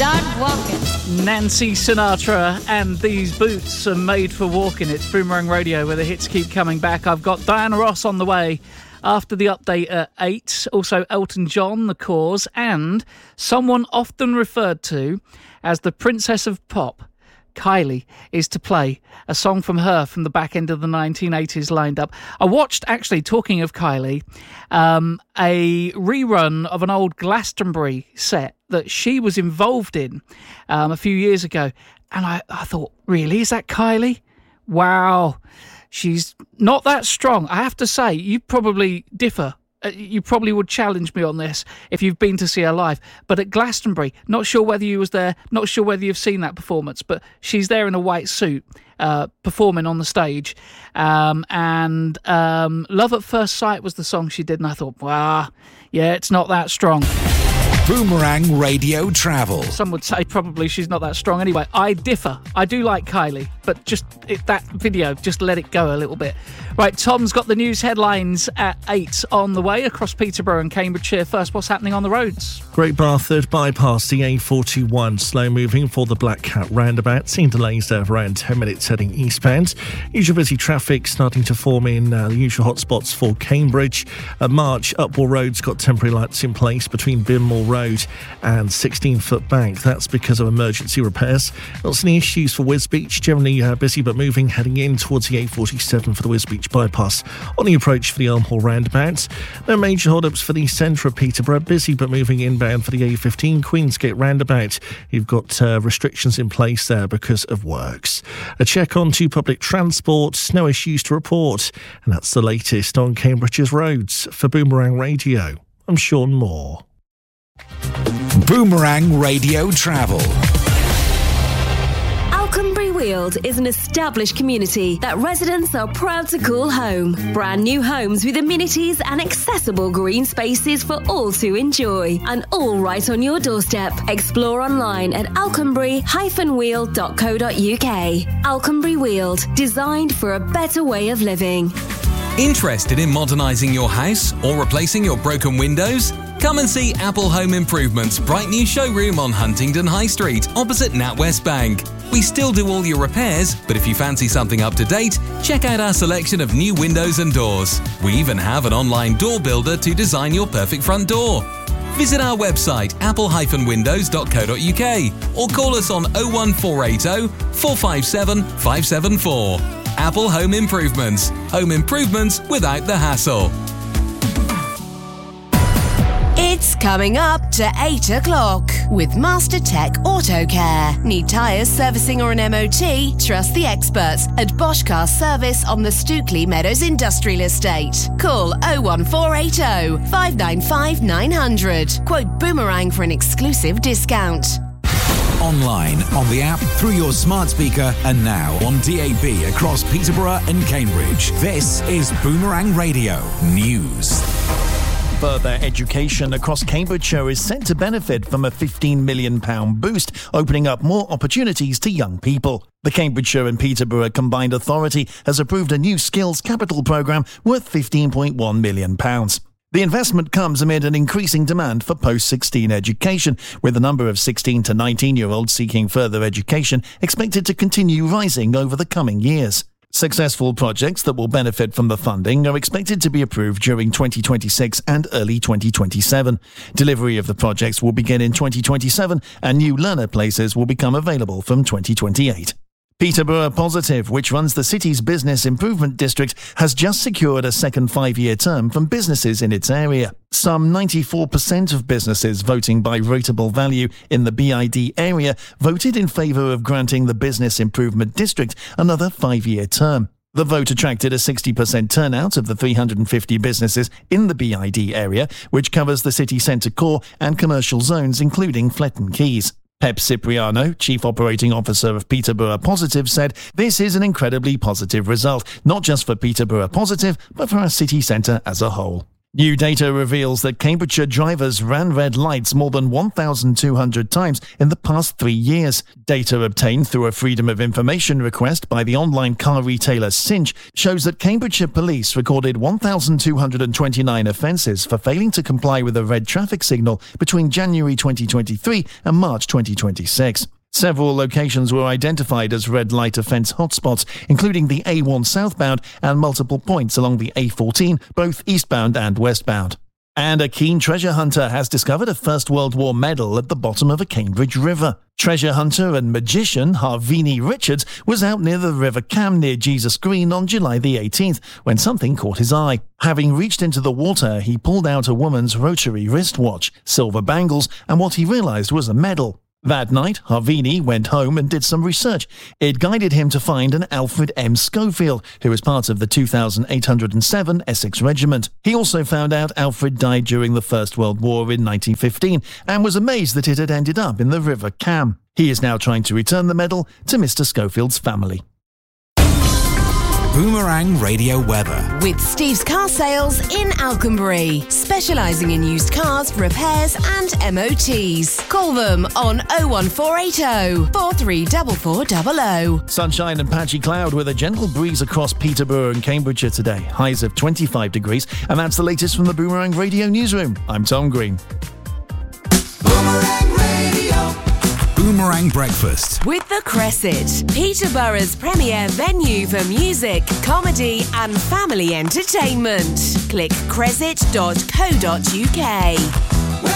Start walking. Nancy Sinatra and These Boots Are Made for Walking. It's Boomerang Radio where the hits keep coming back. I've got Diana Ross on the way after the update at 8. Also Elton John, The Cause, and someone often referred to as the Princess of Pop, Kylie, is to play a song from her from the back end of the 1980s lined up. I watched, actually, talking of Kylie, a rerun of an old Glastonbury set that she was involved in a few years ago. And I thought, really, is that Kylie? Wow. She's not that strong. I have to say, you probably differ. You probably would challenge me on this if you've been to see her live. But at Glastonbury, not sure whether you was there, not sure whether you've seen that performance, but she's there in a white suit performing on the stage. And Love at First Sight was the song she did. And I thought, wow, yeah, it's not that strong. Boomerang Radio Travel. Some would say probably she's not that strong. Anyway, I differ. I do like Kylie, but just that video, just let it go a little bit. Right, Tom's got the news headlines at 8 on the way across Peterborough and Cambridgeshire. First, what's happening on the roads? Great Barford bypass the A41, slow moving for the Black Cat roundabout. Seeing delays there of around 10 minutes heading eastbound. Usual busy traffic starting to form in the usual hotspots for Cambridge. March, Upwell Road's got temporary lights in place between Binmore Road and 16-foot bank. That's because of emergency repairs. Not any issues for Wisbeach. Generally busy but moving heading in towards the A47 for the Wisbeach bypass. On the approach for the Elmhall roundabout. No major hold-ups for the centre of Peterborough. Busy but moving inbound for the A15 Queensgate roundabout. You've got restrictions in place there because of works. A check on to public transport. No issues to report. And that's the latest on Cambridge's roads. For Boomerang Radio, I'm Sean Moore. Boomerang Radio Travel. Alconbury Weald is an established community that residents are proud to call home. Brand new homes with amenities and accessible green spaces for all to enjoy. And all right on your doorstep. Explore online at alconbury-weald.co.uk. Alconbury Weald, designed for a better way of living. Interested in modernising your house or replacing your broken windows? Come and see Apple Home Improvements' bright new showroom on Huntingdon High Street, opposite NatWest Bank. We still do all your repairs, but if you fancy something up to date, check out our selection of new windows and doors. We even have an online door builder to design your perfect front door. Visit our website, apple-windows.co.uk, or call us on 01480 457 574. Apple Home Improvements. Home improvements without the hassle. It's coming up to 8 o'clock with Master Tech Auto Care. Need tyres, servicing or an MOT? Trust the experts at Bosch Car Service on the Stookley Meadows Industrial Estate. Call 01480 595 900. Quote Boomerang for an exclusive discount. Online, on the app, through your smart speaker, and now on DAB across Peterborough and Cambridge. This is Boomerang Radio News. Further education across Cambridgeshire is set to benefit from a £15 million boost, opening up more opportunities to young people. The Cambridgeshire and Peterborough Combined Authority has approved a new skills capital programme worth £15.1 million. The investment comes amid an increasing demand for post-16 education, with the number of 16 to 19-year-olds seeking further education expected to continue rising over the coming years. Successful projects that will benefit from the funding are expected to be approved during 2026 and early 2027. Delivery of the projects will begin in 2027 and new learner places will become available from 2028. Peterborough Positive, which runs the city's business improvement district, has just secured a second 5-year term from businesses in its area. Some 94% of businesses voting by rateable value in the BID area voted in favour of granting the business improvement district another 5-year term. The vote attracted a 60% turnout of the 350 businesses in the BID area, which covers the city centre core and commercial zones including Fletton Quays. Pep Cipriano, Chief Operating Officer of Peterborough Positive, said, "This is an incredibly positive result, not just for Peterborough Positive, but for our city centre as a whole." New data reveals that Cambridgeshire drivers ran red lights more than 1,200 times in the past 3 years. Data obtained through a Freedom of Information request by the online car retailer Cinch shows that Cambridgeshire Police recorded 1,229 offences for failing to comply with a red traffic signal between January 2023 and March 2026. Several locations were identified as red light offence hotspots, including the A1 southbound and multiple points along the A14, both eastbound and westbound. And a keen treasure hunter has discovered a First World War medal at the bottom of a Cambridge river. Treasure hunter and magician Harvini Richards was out near the River Cam near Jesus Green on July the 18th when something caught his eye. Having reached into the water, he pulled out a woman's rotary wristwatch, silver bangles, and what he realised was a medal. That night, Harvini went home and did some research. It guided him to find an Alfred M. Schofield, who was part of the 2807 Essex Regiment. He also found out Alfred died during the First World War in 1915 and was amazed that it had ended up in the River Cam. He is now trying to return the medal to Mr. Schofield's family. Boomerang Radio weather. With Steve's Car Sales in Alconbury, specialising in used cars, repairs and MOTs. Call them on 01480 434400. Sunshine and patchy cloud with a gentle breeze across Peterborough and Cambridgeshire today. Highs of 25 degrees. And that's the latest from the Boomerang Radio Newsroom. I'm Tom Green. Boomerang Radio. Boomerang Breakfast. With The Cresset, Peterborough's premier venue for music, comedy and family entertainment. Click cresset.co.uk.